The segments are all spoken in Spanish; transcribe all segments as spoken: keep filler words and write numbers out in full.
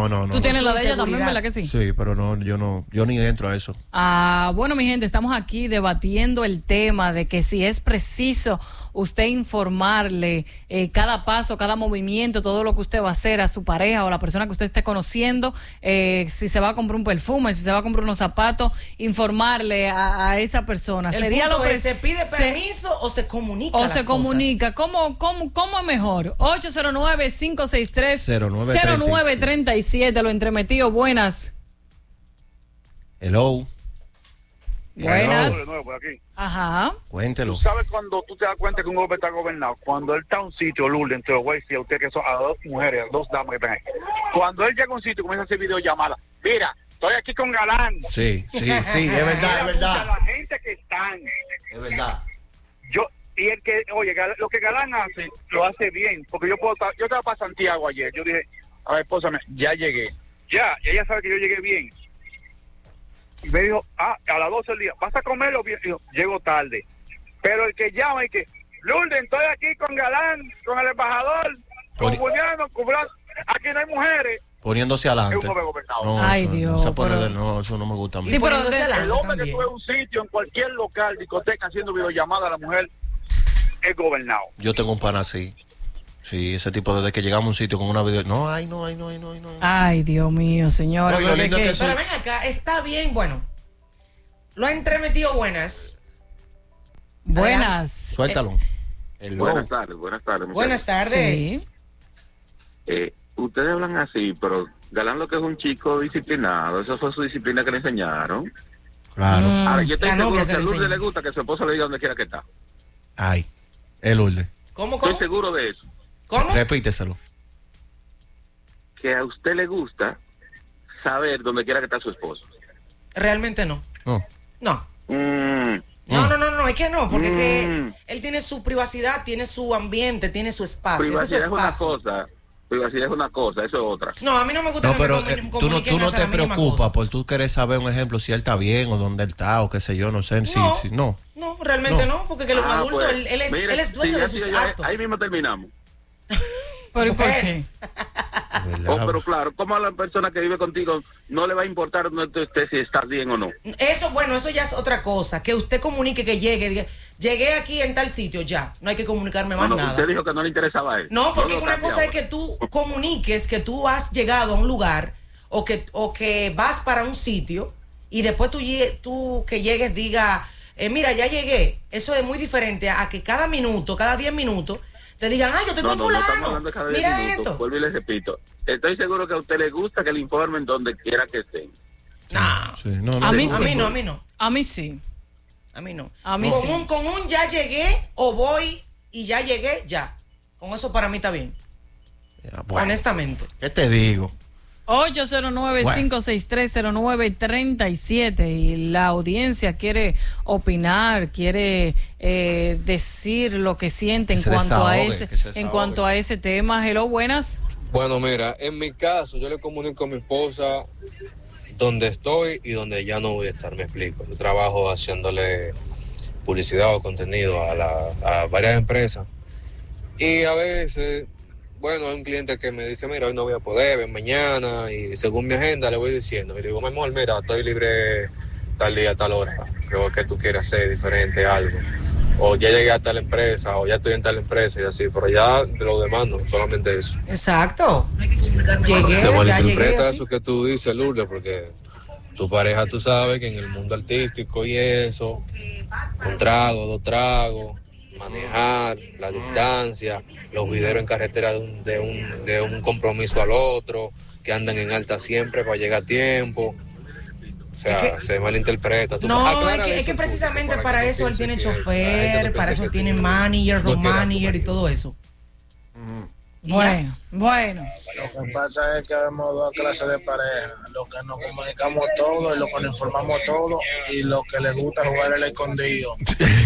No, no, no. Tú tienes no. la de ella también, ¿verdad que sí? Sí, pero no, yo no, yo ni entro a eso. Ah, bueno, mi gente, estamos aquí debatiendo el tema de que si es preciso usted informarle eh, cada paso, cada movimiento, todo lo que usted va a hacer a su pareja o a la persona que usted esté conociendo, eh, si se va a comprar un perfume, si se va a comprar unos zapatos, informarle a, a esa persona. El Sería punto lo que es, ¿se pide permiso se, o se comunica? O las se comunica. ¿Cómo, cómo, ¿Cómo es mejor? ocho cero nueve, cinco seis tres, cero nueve tres siete. Lo entremetido. Buenas. Hello. Buenas. Hello. Ajá. Cuéntelo. ¿Tú sabes cuando tú te das cuenta que un hombre está gobernado? Cuando él está en un sitio, Lourdes, entre los güeyes y a usted que son a dos mujeres, a dos damas que están ahí. Cuando él llega a un sitio, comienza a hacer videollamadas. Mira, estoy aquí con Galán. Sí, sí, sí, es verdad, es verdad. La gente que están. Es verdad. Yo, y el que, oye, lo que Galán hace, lo hace bien. Porque yo puedo, yo estaba para Santiago ayer. Yo dije, a ver, esposa, ya llegué. Ya, y ella sabe que yo llegué bien. Y me dijo, ah, a las doce del día, ¿vas a comerlo bien? Y yo, llego tarde. Pero el que llama y que, Lourdes, estoy aquí con Galán, con el embajador, con Juliano, con Blas, aquí no hay mujeres. Poniéndose adelante. No, Ay, eso, Dios. No, se pone pero... de, no, eso no me gusta a mí. Sí, pero de, el hombre que sube a un sitio, en cualquier local, discoteca, haciendo videollamada a la mujer, es gobernado. Yo tengo un pan así. Sí, ese tipo desde que llegamos a un sitio con una video. No, ay, no, ay, no, ay, no, ay, no. Ay, Dios mío, señora. No, que que pero ven acá, está bien, bueno. Lo ha entremetido buenas. Buenas. Suéltalo. Eh, buenas tardes, buenas tardes. Buenas tardes. Sí. Eh, ustedes hablan así, pero Galán lo que es un chico disciplinado, eso fue su disciplina que le enseñaron. Claro. Mm, Ahora, yo estoy seguro que a le Lourdes le gusta que su esposa le diga donde quiera que está. Ay, el Lourdes. ¿Cómo, cómo? Estoy seguro de eso. ¿Cómo? Repíteselo. Que a usted le gusta saber dónde quiera que está su esposo. Realmente no. No. No. Mm. No, no, no, no, es que no, porque Mm. es que él tiene su privacidad, tiene su ambiente, tiene su espacio. Privacidad ese es su es espacio. una cosa, privacidad es una cosa, eso es otra. No, a mí no me gusta No, que pero me eh, comun- tú no, comuniquen tú no hasta te la mínima preocupas cosa. por tú querer saber un ejemplo si él está bien o dónde él está o qué sé yo, no sé. Si, No. si, no. No, realmente no, No. porque que los Ah, adultos, pues, él, él es, mire, él es dueño si de así sus ya- actos. Ahí mismo terminamos. ¿Pero y por Mujer. qué? Oh, pero claro, ¿cómo a la persona que vive contigo no le va a importar dónde tú estés, si estás bien o no? Eso, bueno, eso ya es otra cosa. Que usted comunique que llegue. Diga, llegué aquí en tal sitio, ya. No hay que comunicarme más No, no, nada. usted dijo que no le interesaba a él. No, porque No lo una cambie cosa es ahora. que tú comuniques que tú has llegado a un lugar o que, o que vas para un sitio y después tú, lle- tú que llegues diga, eh, mira, ya llegué. Eso es muy diferente a que cada minuto, cada diez minutos, te digan, ay, yo estoy No, con no, no estamos fulano. hablando de cada diez Mira minutos. esto. Vuelvo y les repito. Estoy seguro que a usted le gusta que le informen donde quiera que estén. No. Sí, no, no. A mí A sí. mí no, a mí no. A mí sí. A mí no. A mí con, sí. un, con un ya llegué o voy y ya llegué, ya. Con eso para mí está bien. Ya, bueno, Honestamente. ¿qué te digo? ocho cero nueve, cinco seis tres, cero nueve tres siete y la audiencia quiere opinar, quiere eh, decir lo que siente Que en se cuanto a desahogue, ese que se en desahogue. cuanto a ese tema. Hello, buenas. Bueno, mira, en mi caso yo le comunico a mi esposa donde estoy y donde ya no voy a estar, me explico. Yo trabajo haciéndole publicidad o contenido a, la, a varias empresas y a veces, bueno, hay un cliente que me dice, mira, hoy no voy a poder, ven mañana, y según mi agenda le voy diciendo, y le digo, mi amor, mira, estoy libre tal día, tal hora, creo que tú quieres hacer diferente algo, o ya llegué a tal empresa, o ya estoy en tal empresa y así, pero ya de lo demás no, solamente eso. Exacto. Llegué, Se ya llegué. malinterpreta así. eso que tú dices, Lourdes, porque tu pareja, tú sabes que en el mundo artístico y eso, un trago, dos tragos, manejar, la distancia, los videos en carretera de un, de un, de un compromiso al otro, que andan en alta siempre para llegar a tiempo. O sea, Es que- se malinterpreta. Tú No, sabes, es aclárale que, es que eso, precisamente para para que no eso él piense tiene que- la gente chofer, no para piense eso que tiene tú manager, no road quieres a tu manager y marido. todo eso. Bueno, bueno. Lo que pasa es que vemos dos clases de pareja, los que nos comunicamos todo y los que nos informamos todo y los que les gusta jugar el escondido.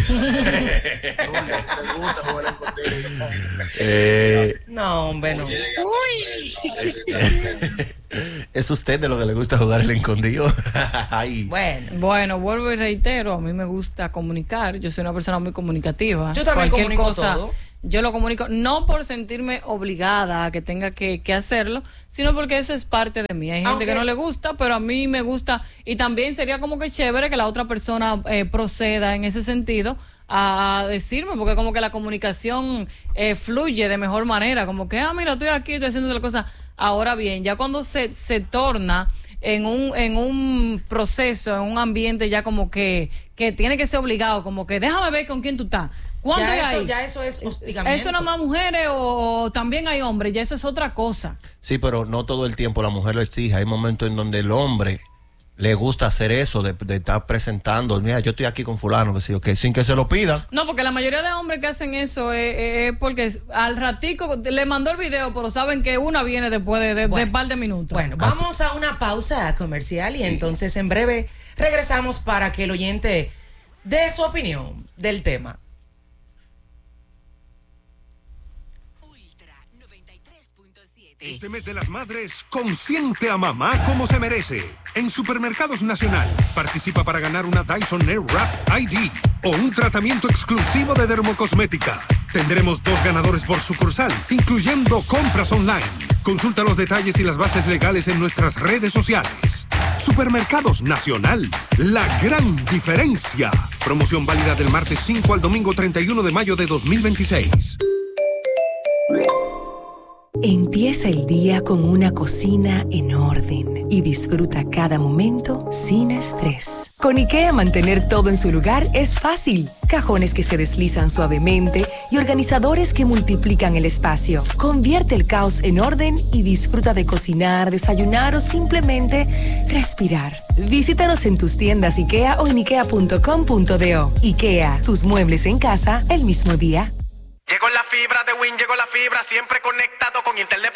Les gusta jugar el escondido. Eh, No, hombre, no. ¿Es usted de lo que le gusta jugar el escondido? Ay. Bueno. Bueno, vuelvo y reitero, a mí me gusta comunicar, yo soy una persona muy comunicativa. Yo también Cualquier comunico cosa, todo. yo lo comunico, no por sentirme obligada a que tenga que, que hacerlo, sino porque eso es parte de mí. Hay gente Aunque, que no le gusta, pero a mí me gusta, y también sería como que chévere que la otra persona eh, proceda en ese sentido a decirme, porque como que la comunicación eh, fluye de mejor manera, como que, ah, mira, estoy aquí, estoy haciendo la cosa. Ahora bien, ya cuando se, se torna en un en un proceso, en un ambiente ya como que, que tiene que ser obligado, como que déjame ver con quién tú estás. ¿Cuánto ya, hay eso, ahí? ya eso es hostigamiento. ¿Eso nada más mujeres o también hay hombres? Ya eso es otra cosa. Sí, pero no todo el tiempo la mujer lo exige. Hay momentos en donde el hombre le gusta hacer eso, de, de estar presentando, mira, yo estoy aquí con fulano, que sí, okay, sin que se lo pida. No, porque la mayoría de hombres que hacen eso es, es porque al ratico le mandó el video, pero saben que una viene después de, de, bueno, de par de minutos. Bueno, vamos a una pausa comercial y entonces en breve regresamos para que el oyente dé su opinión del tema. Este mes de las madres, consiente a mamá como se merece. En Supermercados Nacional, participa para ganar una Dyson Airwrap I D o un tratamiento exclusivo de dermocosmética. Tendremos dos ganadores por sucursal, incluyendo compras online. Consulta los detalles y las bases legales en nuestras redes sociales. Supermercados Nacional, la gran diferencia. Promoción válida del martes cinco al domingo treinta y uno de mayo de dos mil veintiséis. Empieza el día con una cocina en orden y disfruta cada momento sin estrés. Con IKEA mantener todo en su lugar es fácil. Cajones que se deslizan suavemente y organizadores que multiplican el espacio. Convierte el caos en orden y disfruta de cocinar, desayunar o simplemente respirar. Visítanos en tus tiendas IKEA o en ikea punto com punto do. IKEA, tus muebles en casa el mismo día. Llegó la fibra de Win, llegó la fibra, siempre conectado con internet